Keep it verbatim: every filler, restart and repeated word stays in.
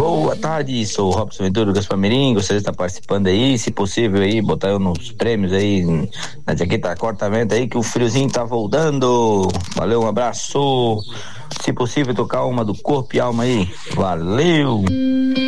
Boa tarde, sou o Robson Ventura do Gaspar Mirim, gostaria de estar participando aí, se possível aí, botar eu nos prêmios aí, na jaqueta corta-vento aí, que o friozinho tá voltando. Valeu, um abraço. Se possível, tocar uma do Corpo e Alma aí. Valeu!